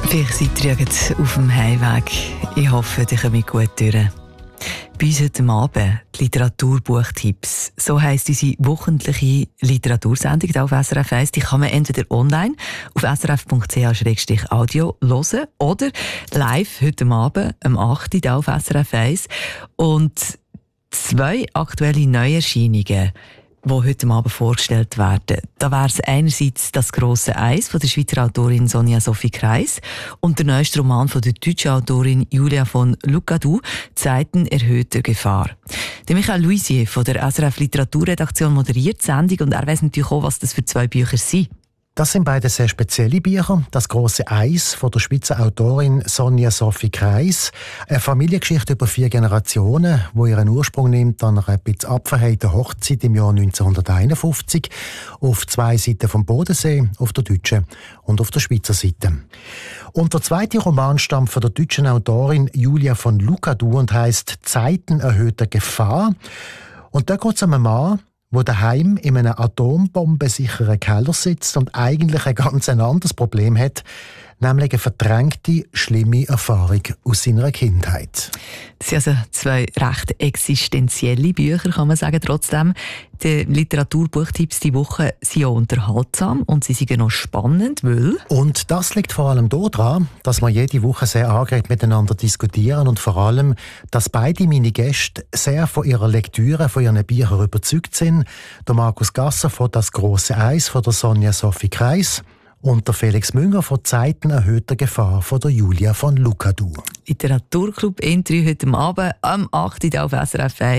Vielleicht seid ihr jetzt auf dem Heimweg. Ich hoffe, ihr kommt gut durch. Bei uns heute Abend die Literaturbuchtipps. So heisst unsere wöchentliche Literatursendung auf SRF 1. Die kann man entweder online auf srf.ch/audio hören oder live heute Abend am 8. auf SRF 1. Und 2 aktuelle Neuerscheinungen, die heute Abend vorgestellt werden. Da wäre es einerseits «Das grosse Eis» von der Schweizer Autorin Sonja Sophie Kreis und der neueste Roman von der deutschen Autorin Julia von Lucadou, «Zeiten erhöhter Gefahr». Der Michael Luisier von der SRF Literaturredaktion moderiert die Sendung und er weiss natürlich auch, was das für 2 Bücher sind. Das sind beide sehr spezielle Bücher. «Das grosse Eis» von der Schweizer Autorin Sonja Sophie Kreis. Eine Familiengeschichte über 4 Generationen, die ihren Ursprung nimmt an einer etwas abverheiten Hochzeit im Jahr 1951 auf 2 Seiten vom Bodensee, auf der deutschen und auf der Schweizer Seite. Und der zweite Roman stammt von der deutschen Autorin Julia von Lucadou und heisst «Zeiten erhöhter Gefahr». Und da geht es um einen Mann, der daheim in einem atombombensicheren Keller sitzt und eigentlich ein ganz anderes Problem hat, nämlich eine verdrängte, schlimme Erfahrung aus seiner Kindheit. Das sind also 2 recht existenzielle Bücher, kann man sagen. Trotzdem, die Literaturbuchtipps diese Woche sind auch unterhaltsam und sie sind noch spannend, weil... Und das liegt vor allem daran, dass wir jede Woche sehr angeregt miteinander diskutieren und vor allem, dass beide meine Gäste sehr von ihrer Lektüre, von ihren Büchern überzeugt sind. Der Markus Gasser von «Das grosse Eis» von der Sonja Sophie Kreis und der Felix Münger von «Zeiten erhöhter Gefahr» von der Julia von Lucadou. Literaturclub Entry heute Abend am 8. auf SRF 1.